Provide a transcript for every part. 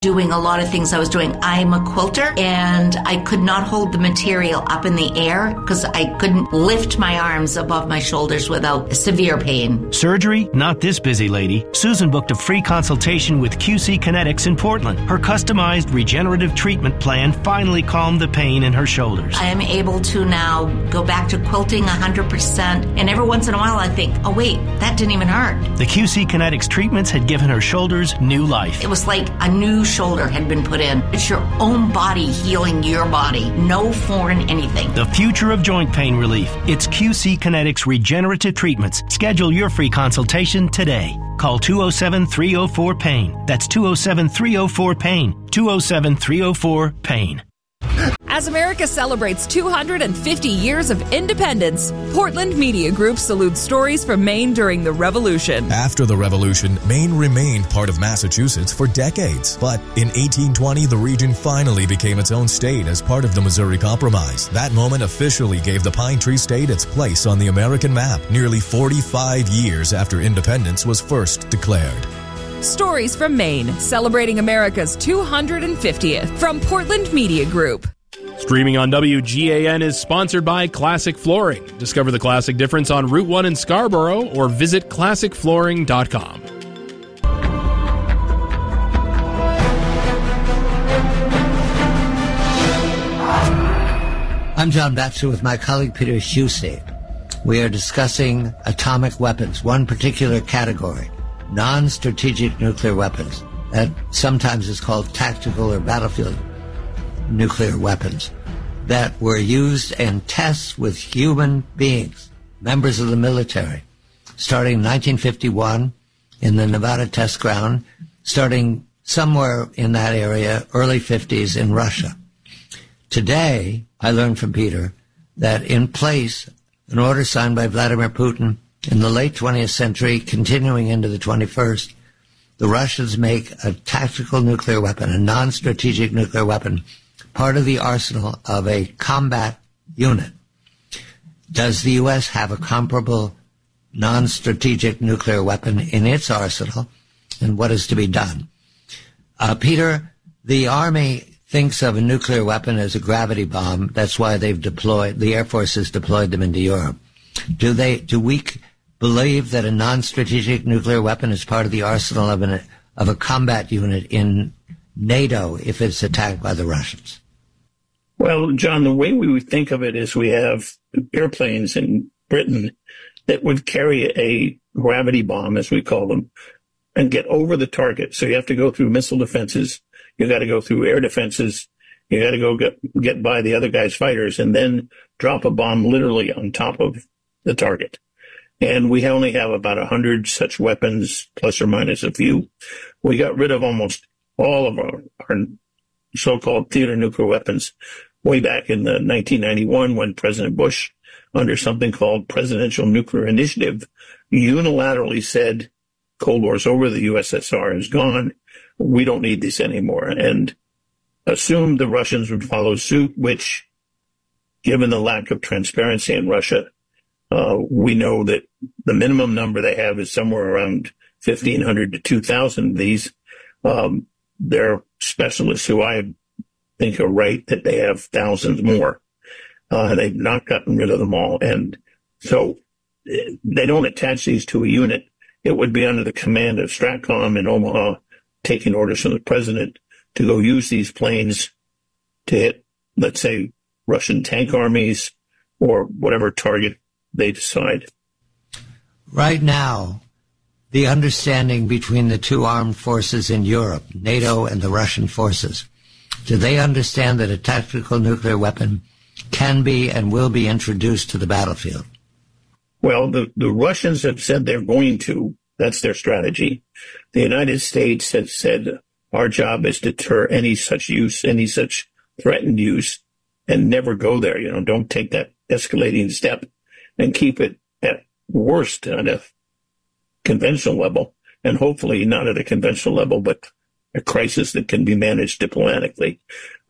doing a lot of things I was doing. I'm a quilter, and I could not hold the material up in the air because I couldn't lift my arms above my shoulders without severe pain. Surgery? Not this busy lady. Susan booked a free consultation with QC Kinetics in Portland. Her customized regenerative treatment plan finally calmed the pain in her shoulders. I am able to now go back to quilting 100%, and every once in a while I think, oh wait, that didn't even hurt. The QC Kinetics treatments had given her shoulders new life. It was like a new shoulder had been put in. It's your own body healing your body. No foreign anything. The future of joint pain relief. It's QC Kinetics regenerative treatments. Schedule your free consultation today. Call 207-304-PAIN. That's 207-304-PAIN. 207-304-PAIN. As America celebrates 250 years of independence, Portland Media Group salutes stories from Maine during the Revolution. After the Revolution, Maine remained part of Massachusetts for decades. But in 1820, the region finally became its own state as part of the Missouri Compromise. That moment officially gave the Pine Tree State its place on the American map, nearly 45 years after independence was first declared. Stories from Maine, celebrating America's 250th, from Portland Media Group. Streaming on WGAN is sponsored by Classic Flooring. Discover the classic difference on Route 1 in Scarborough or visit classicflooring.com. I'm John Batchelor with my colleague Peter Husey. We are discussing atomic weapons, one particular category, non-strategic nuclear weapons. That sometimes is called tactical or battlefield nuclear weapons that were used in tests with human beings, members of the military, starting in 1951 in the Nevada test ground, starting somewhere in that area, early 50s in Russia. Today, I learned from Peter that in place, an order signed by Vladimir Putin in the late 20th century, continuing into the 21st, the Russians make a tactical nuclear weapon, a non-strategic nuclear weapon, part of the arsenal of a combat unit. Does the U.S. have a comparable non-strategic nuclear weapon in its arsenal, and what is to be done? Peter, the Army thinks of a nuclear weapon as a gravity bomb. That's why the Air Force has deployed them into Europe. Do we believe that a non-strategic nuclear weapon is part of the arsenal of a combat unit in NATO if it's attacked by the Russians? Well, John, the way we would think of it is we have airplanes in Britain that would carry a gravity bomb, as we call them, and get over the target. So you have to go through missile defenses. You got to go through air defenses. You got to go get by the other guy's fighters and then drop a bomb literally on top of the target. And we only have about 100 such weapons, plus or minus a few. We got rid of almost all of our so-called theater nuclear weapons way back in the 1991 when President Bush, under something called Presidential Nuclear Initiative, unilaterally said, Cold War's over, the USSR is gone, we don't need this anymore, and assumed the Russians would follow suit, which, given the lack of transparency in Russia, we know that the minimum number they have is somewhere around 1,500 to 2,000 of these. They're specialists who I think are right that they have thousands more. They've not gotten rid of them all. And so they don't attach these to a unit. It would be under the command of STRATCOM in Omaha, taking orders from the president to go use these planes to hit, let's say, Russian tank armies or whatever target they decide. Right now, the understanding between the two armed forces in Europe, NATO and the Russian forces, do they understand that a tactical nuclear weapon can be and will be introduced to the battlefield? Well, the Russians have said they're going to. That's their strategy. The United States has said our job is to deter any such use, any such threatened use, and never go there. Don't take that escalating step and keep it at worst at a conventional level, and hopefully not at a conventional level, but a crisis that can be managed diplomatically.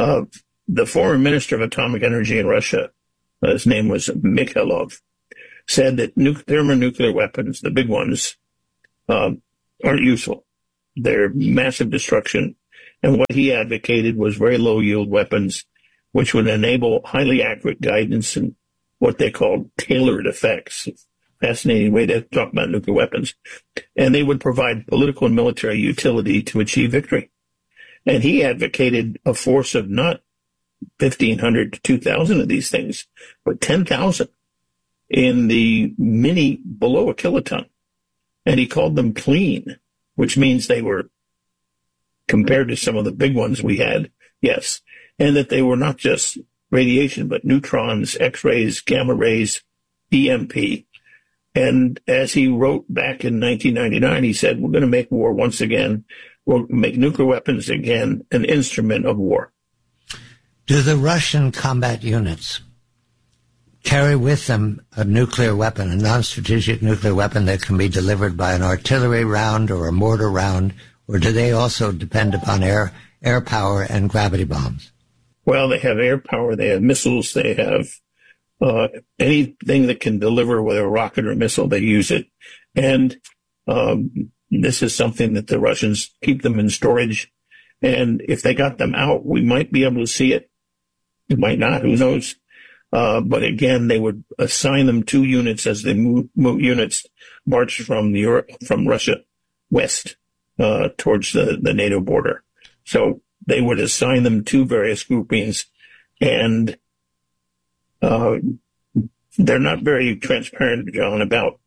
The former minister of atomic energy in Russia, his name was Mikhailov, said that thermonuclear weapons, the big ones, aren't useful. They're massive destruction, And what he advocated was very low-yield weapons, which would enable highly accurate guidance and what they called tailored effects. Fascinating way to talk about nuclear weapons. And they would provide political and military utility to achieve victory. And he advocated a force of not 1,500 to 2,000 of these things, but 10,000 in the mini below a kiloton. And he called them clean, which means they were, compared to some of the big ones we had, yes, and that they were not just radiation, but neutrons, X-rays, gamma rays, EMP. And as he wrote back in 1999, he said, we're going to make war once again. We'll make nuclear weapons again an instrument of war. Do the Russian combat units carry with them a nuclear weapon, a non-strategic nuclear weapon that can be delivered by an artillery round or a mortar round, or do they also depend upon air power and gravity bombs? Well, they have air power, they have missiles, they have anything that can deliver, whether a rocket or a missile, they use it. And this is something that the Russians keep them in storage. And if they got them out, we might be able to see it. We might not, who knows? But again, they would assign them to units as they move units march from Russia west towards the NATO border. So they would assign them to various groupings, and they're not very transparent, John, about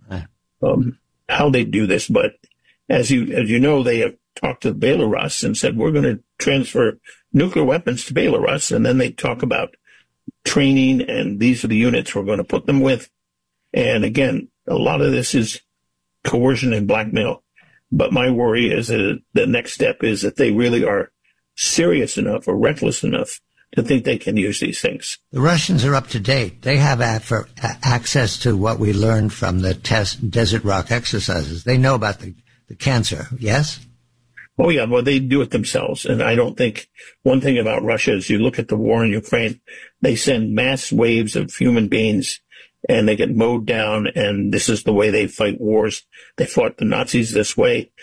how they do this. But as you know, they have talked to Belarus and said, we're going to transfer nuclear weapons to Belarus. And then they talk about training, and these are the units we're going to put them with. And again, a lot of this is coercion and blackmail. But my worry is that the next step is that they really are serious enough or reckless enough to think they can use these things. The Russians are up to date. They have access to what we learned from the Desert Rock exercises. They know about the cancer, yes? Oh, yeah. Well, they do it themselves. And I don't think one thing about Russia is you look at the war in Ukraine, they send mass waves of human beings and they get mowed down. And this is the way they fight wars. They fought the Nazis this way.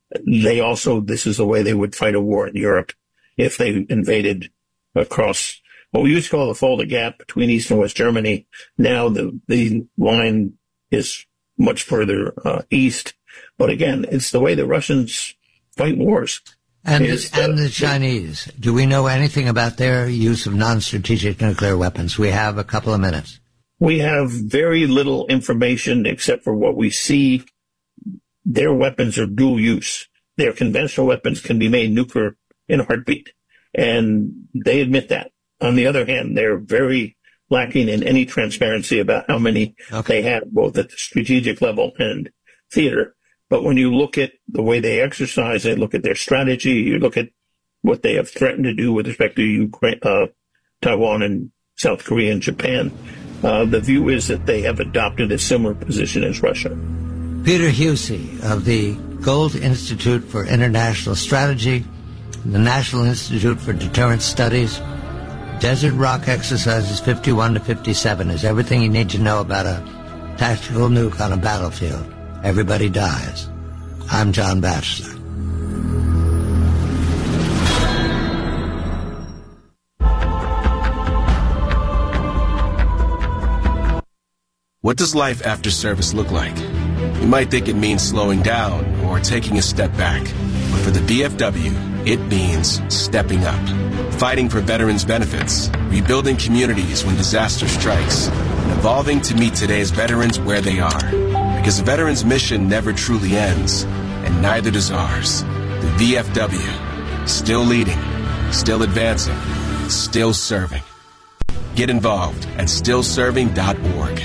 This is the way they would fight a war in Europe if they invaded across what we used to call the Fulda Gap between East and West Germany. Now the line is much further east. But again, it's the way the Russians fight wars. And the Chinese, do we know anything about their use of non-strategic nuclear weapons? We have a couple of minutes. We have very little information except for what we see. Their weapons are dual use. Their conventional weapons can be made nuclear in a heartbeat, and they admit that. On the other hand, they're very lacking in any transparency about how many they have, both at the strategic level and theater. But when you look at the way they exercise, they look at their strategy, you look at what they have threatened to do with respect to Ukraine, Taiwan and South Korea and Japan, the view is that they have adopted a similar position as Russia. Peter Husey of the Gold Institute for International Strategy, the National Institute for Deterrence Studies, Desert Rock Exercises 51 to 57 is everything you need to know about a tactical nuke on a battlefield. Everybody dies. I'm John Batchelor. What does life after service look like? You might think it means slowing down or taking a step back. But for the VFW, it means stepping up. Fighting for veterans' benefits, rebuilding communities when disaster strikes, and evolving to meet today's veterans where they are. Because the veterans' mission never truly ends, and neither does ours. The VFW, still leading, still advancing, still serving. Get involved at stillserving.org.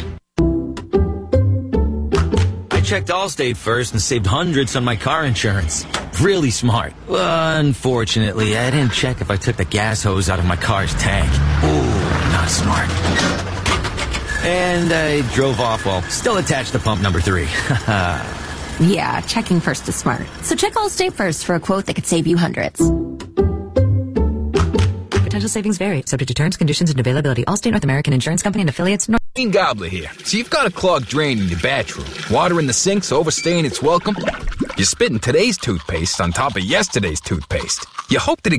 I checked Allstate first and saved hundreds on my car insurance. Really smart. Unfortunately, I didn't check if I took the gas hose out of my car's tank. Ooh, not smart. And I drove off while still attached to pump number 3. Yeah, checking first is smart. So check Allstate first for a quote that could save you hundreds. Potential savings vary, subject to terms, conditions, and availability. Allstate North American Insurance Company and affiliates. Dean Gobbler here. So you've got a clogged drain in your bathroom. Water in the sink, so overstaying its welcome. You're spitting today's toothpaste on top of yesterday's toothpaste. You hope that it